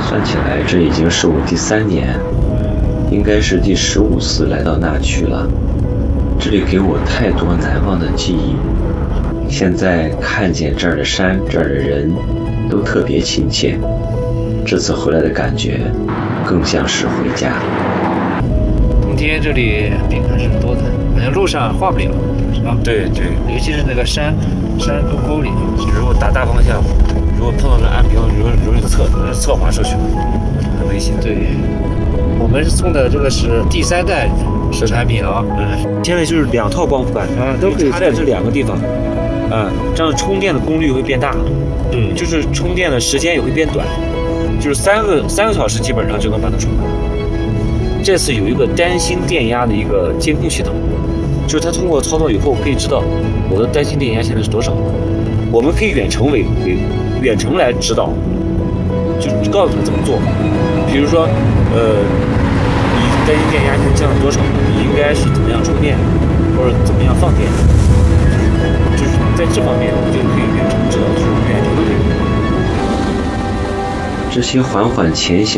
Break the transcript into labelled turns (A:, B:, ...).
A: 算起来，这已经是我第3年，应该是第15次来到那曲了。这里给我太多难忘的记忆。现在看见这儿的山，这儿的人，都特别亲切。这次回来的感觉，更像是回家。
B: 冬天这里饼还是多的，好像路上画不了，是吧？
C: 对，
B: 尤其是那个山沟里，
C: 如果打大方向，如果碰到这岸边，容易侧滑出去，很危险。
B: 对，我们送的这个是第3代产品啊。
C: 现在就是2套光伏板
B: 啊，都可以
C: 插在这2个地方，这样充电的功率会变大，就是充电的时间也会变短，就是3个小时基本上就能把它充满。这次有一个单芯电压的一个监控系统，就是它通过操作以后可以知道我的单芯电压现在是多少，我们可以远程来指导，就告诉他怎么做。比如说，你单芯电压现在降了多少，你应该是怎么样充电，或者怎么样放电，就是在这方面我就可以远程指导，就是远程的。
A: 这些缓缓前行